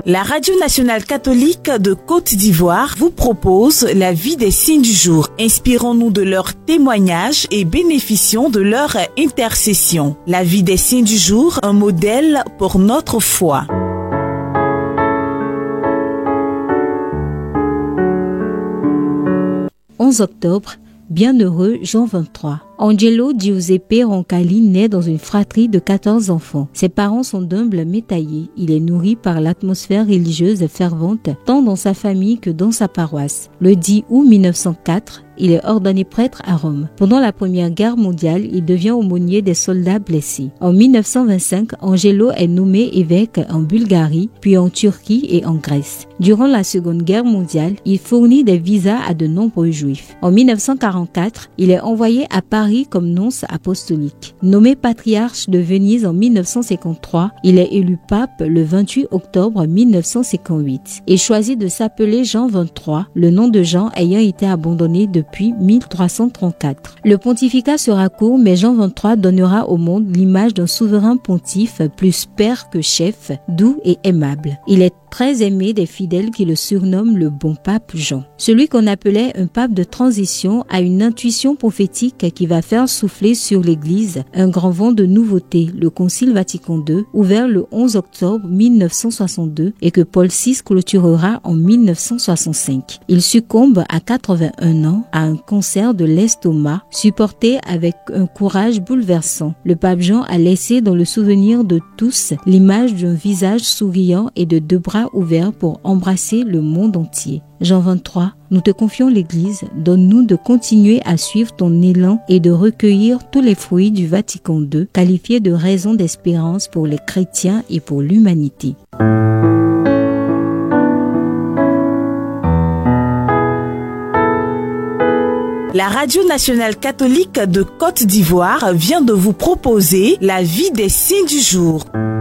La Radio nationale catholique de Côte d'Ivoire vous propose la vie des saints du jour. Inspirons-nous de leurs témoignages et bénéficions de leur intercession. La vie des saints du jour, un modèle pour notre foi. « 11 octobre, bienheureux Jean 23. Angelo Giuseppe Roncalli naît dans une fratrie de 14 enfants. Ses parents sont d'humbles métayers. Il est nourri par l'atmosphère religieuse fervente, tant dans sa famille que dans sa paroisse. Le 10 août 1904, il est ordonné prêtre à Rome. Pendant la Première Guerre mondiale, il devient aumônier des soldats blessés. En 1925, Angelo est nommé évêque en Bulgarie, puis en Turquie et en Grèce. Durant la Seconde Guerre mondiale, il fournit des visas à de nombreux juifs. En 1944, il est envoyé à Paris comme nonce apostolique. Nommé patriarche de Venise en 1953, il est élu pape le 28 octobre 1958 et choisit de s'appeler Jean 23, le nom de Jean ayant été abandonné depuis 1334. Le pontificat sera court, mais Jean 23 donnera au monde l'image d'un souverain pontife plus père que chef, doux et aimable. Il est très aimé des fidèles qui le surnomment le bon pape Jean. Celui qu'on appelait un pape de transition a une intuition prophétique qui va faire souffler sur l'Église un grand vent de nouveauté, le Concile Vatican II, ouvert le 11 octobre 1962 et que Paul VI clôturera en 1965. Il succombe à 81 ans à un cancer de l'estomac, supporté avec un courage bouleversant. Le pape Jean a laissé dans le souvenir de tous l'image d'un visage souriant et de deux bras ouverts pour embrasser le monde entier. Jean 23, nous te confions l'Église, donne-nous de continuer à suivre ton élan et de recueillir tous les fruits du Vatican II, qualifiés de raison d'espérance pour les chrétiens et pour l'humanité. La Radio nationale catholique de Côte d'Ivoire vient de vous proposer la vie des saints du jour.